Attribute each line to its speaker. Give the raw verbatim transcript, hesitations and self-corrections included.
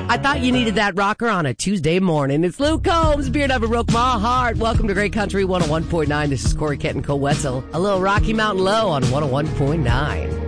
Speaker 1: I thought you needed that rocker on a Tuesday morning. It's Luke Combs, Beard Never Broke My Heart. Welcome to Great Country one oh one point nine. This is Corey Kent and Cole Wetzel. A little Rocky Mountain Low on one oh one point nine.